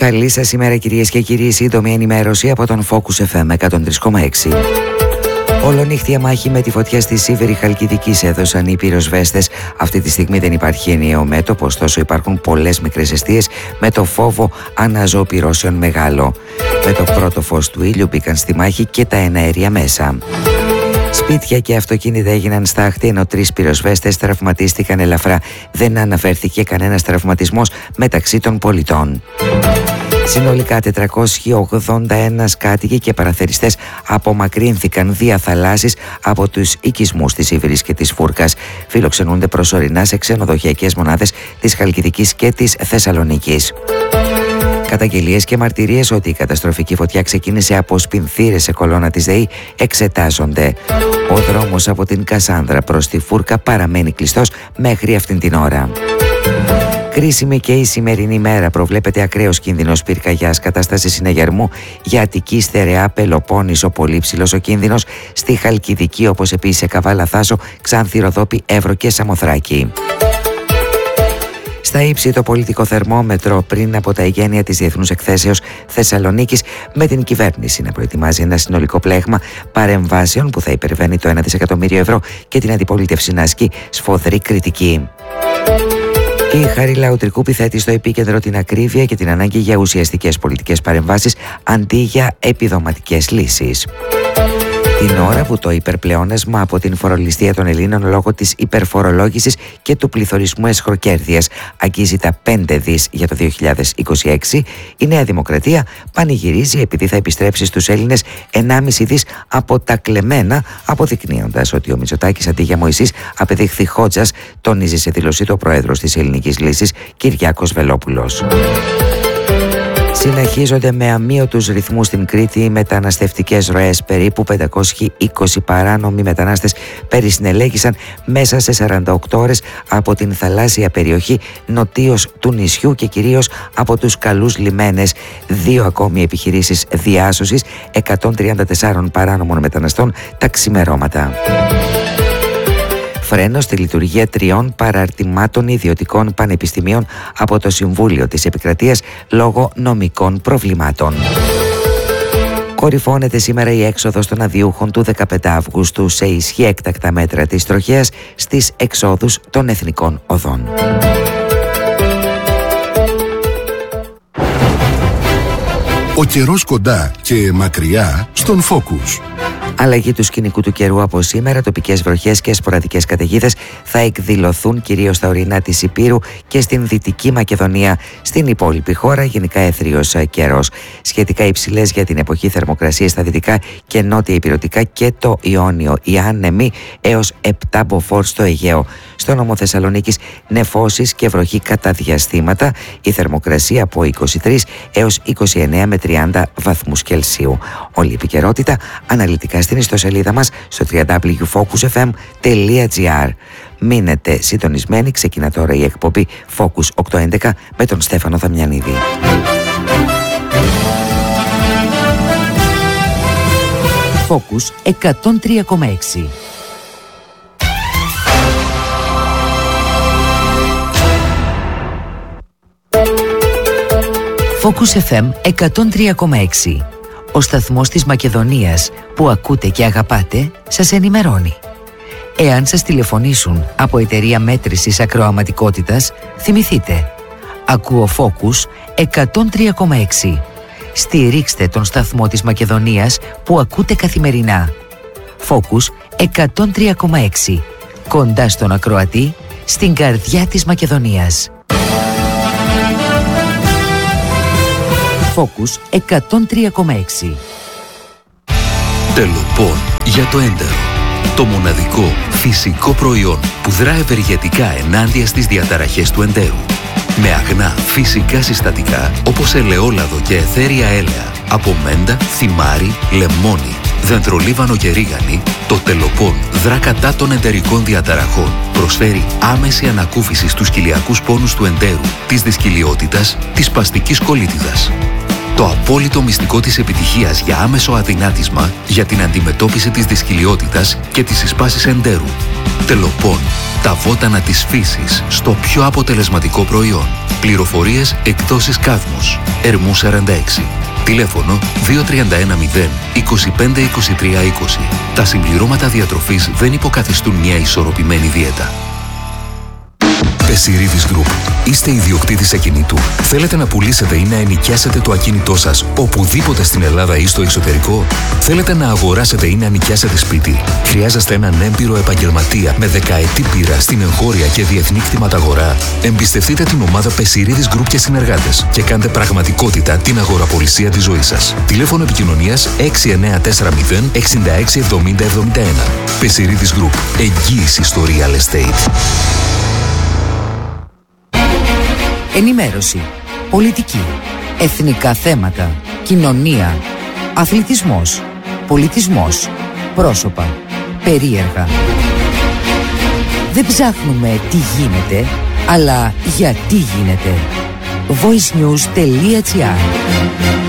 Καλή σας ημέρα κυρίες και κύριοι, σύντομη ενημέρωση από τον Focus FM 103,6. Ολονύχτια μάχη με τη φωτιά στη Σίβηρη Χαλκιδικής έδωσαν οι πυροσβέστες. Αυτή τη στιγμή δεν υπάρχει ενιαίο μέτωπο, ωστόσο υπάρχουν πολλές μικρές εστίες με το φόβο αναζωοπυρώσεων μεγάλο. Με το πρώτο φως του ήλιου μπήκαν στη μάχη και τα εναέρια μέσα. Σπίτια και αυτοκίνητα έγιναν στάχτη, ενώ 3 πυροσβέστες τραυματίστηκαν ελαφρά. Δεν αναφέρθηκε κανένας τραυματισμός μεταξύ των πολιτών. Συνολικά 481 κάτοικοι και παραθεριστές απομακρύνθηκαν δια θαλάσσης από τους οικισμούς της Σίβηρης και της Φούρκας. Φιλοξενούνται προσωρινά σε ξενοδοχειακές μονάδες της Χαλκιδικής και της Θεσσαλονίκης. Καταγγελίες και μαρτυρίες ότι η καταστροφική φωτιά ξεκίνησε από σπινθήρες σε κολόνα της ΔΕΗ εξετάζονται. Ο δρόμος από την Κασάνδρα προς τη Φούρκα παραμένει κλειστός μέχρι αυτήν την ώρα. Κρίσιμη και η σημερινή μέρα, προβλέπεται ακραίος κίνδυνος πυρκαγιάς, κατάσταση συναγερμού για Αττική, Στερεά, Πελοπόννησο, πολύ ψηλός ο κίνδυνος στη Χαλκιδική, όπως επίσης σε Καβάλα, Θάσο, Ξάνθη, Ροδόπη, Εύρο και Σαμοθράκη. Στα ύψη το πολιτικό θερμόμετρο πριν από τα εγγένεια της Διεθνούς Εκθέσεως Θεσσαλονίκης, με την κυβέρνηση να προετοιμάζει ένα συνολικό πλέγμα παρεμβάσεων που θα υπερβαίνει το 1 δισεκατομμύριο ευρώ και την αντιπολίτευση να ασκεί σφοδρή κριτική. Η Χάρη Λαουτρικού θέτει στο επίκεντρο την ακρίβεια και την ανάγκη για ουσιαστικές πολιτικές παρεμβάσεις αντί για επιδοματικές λύσεις. Την ώρα που το υπερπλεόνασμα από την φορολιστία των Ελλήνων λόγω της υπερφορολόγησης και του πληθωρισμού εσχροκέρδειας αγγίζει τα 5 δις για το 2026, η Νέα Δημοκρατία πανηγυρίζει επειδή θα επιστρέψει στους Έλληνες 1,5 δις από τα κλεμμένα, αποδεικνύοντας ότι ο Μητσοτάκης αντί για Μωυσής απεδείχθη Χότζας, τονίζει σε δήλωσή του ο πρόεδρος της Ελληνικής Λύσης, Κυριάκος Βελόπουλος. Συνεχίζονται με αμύωτους ρυθμούς στην Κρήτη οι μεταναστευτικές ροές. Περίπου 520 παράνομοι μετανάστες περισυνελέγησαν μέσα σε 48 ώρες από την θαλάσσια περιοχή νοτίως του νησιού και κυρίως από τους καλούς λιμένες. 2 ακόμη επιχειρήσεις διάσωσης 134 παράνομων μεταναστών τα ξημερώματα. Φρένο στη λειτουργία 3 παραρτημάτων ιδιωτικών πανεπιστημίων από το Συμβούλιο της Επικρατείας λόγω νομικών προβλημάτων. Κορυφώνεται σήμερα η έξοδος των αδειούχων του 15 Αυγούστου σε ισχύ έκτακτα μέτρα της τροχέας στις εξόδους των εθνικών οδών. Ο καιρός κοντά και μακριά στον Focus. Αλλαγή του σκηνικού του καιρού από σήμερα, τοπικές βροχές και σποραδικές καταιγίδες θα εκδηλωθούν κυρίως στα ορεινά της Ηπείρου και στην Δυτική Μακεδονία. Στην υπόλοιπη χώρα γενικά έθριος καιρός. Σχετικά υψηλές για την εποχή θερμοκρασίες στα δυτικά και νότια ηπειρωτικά και το Ιόνιο. Οι άνεμοι έως 7 μποφόρ στο Αιγαίο. Στο νόμο Θεσσαλονίκης νεφώσεις και βροχή κατά διαστήματα. Η θερμοκρασία από 23 έως 29 με 30 βαθμούς Κελσίου. Όλη η επικαιρότητα αναλυτικά στην ιστοσελίδα μας στο www.focusfm.gr. Μείνετε συντονισμένοι, ξεκινά τώρα η εκπομπή Focus 811 με τον Στέφανο Δαμιανίδη. Focus 103,6. Focus FM 103,6. Ο σταθμός της Μακεδονίας που ακούτε και αγαπάτε σας ενημερώνει. Εάν σας τηλεφωνήσουν από εταιρεία μέτρησης ακροαματικότητας, θυμηθείτε. Ακούω Focus 103,6. Στηρίξτε τον σταθμό της Μακεδονίας που ακούτε καθημερινά. Focus 103,6. Κοντά στον ακροατή, στην καρδιά της Μακεδονίας. Focus 103,6. Τελοπών για το έντερο. Το μοναδικό φυσικό προϊόν που δρά ευεργετικά ενάντια στις διαταραχές του εντέρου. Με αγνά φυσικά συστατικά όπως ελαιόλαδο και αιθέρια έλαια από μέντα, θυμάρι, λεμόνι, δεντρολίβανο και ρίγανη, το Τελοπών δρά κατά των εντερικών διαταραχών. Προσφέρει άμεση ανακούφιση στους κοιλιακούς πόνους του εντέρου, της δυσκυλιότητας, της σπαστικής κολίτιδας. Το απόλυτο μυστικό της επιτυχίας για άμεσο αδυνάτισμα, για την αντιμετώπιση της δυσκολιότητας και της εισπάσης εντέρου. Τελοπών. Τα βότανα της φύσης στο πιο αποτελεσματικό προϊόν. Πληροφορίες εκδόσεις Κάδμος. Ερμού 46. Τηλέφωνο 2310 25 23 20. Τα συμπληρώματα διατροφής δεν υποκαθιστούν μια ισορροπημένη δίαιτα. Πεσιρίδης Group. Είστε ιδιοκτήτης ακινήτου. Θέλετε να πουλήσετε ή να ενοικιάσετε το ακίνητό σας οπουδήποτε στην Ελλάδα ή στο εξωτερικό. Θέλετε να αγοράσετε ή να νοικιάσετε σπίτι. Χρειάζεστε έναν έμπειρο επαγγελματία με δεκαετή πείρα στην εγχώρια και διεθνή κτηματαγορά. Εμπιστευτείτε την ομάδα Πεσιρίδης Group και συνεργάτες και κάντε πραγματικότητα την αγοραπολισία της ζωής σας. Τηλέφωνο επικοινωνίας 6940 66 70 71. Πεσιρίδης Group. Εγγύηση στο real estate. Ενημέρωση, πολιτική, εθνικά θέματα, κοινωνία, αθλητισμός, πολιτισμός, πρόσωπα, περίεργα. Δεν ψάχνουμε τι γίνεται, αλλά γιατί γίνεται. voicenews.gr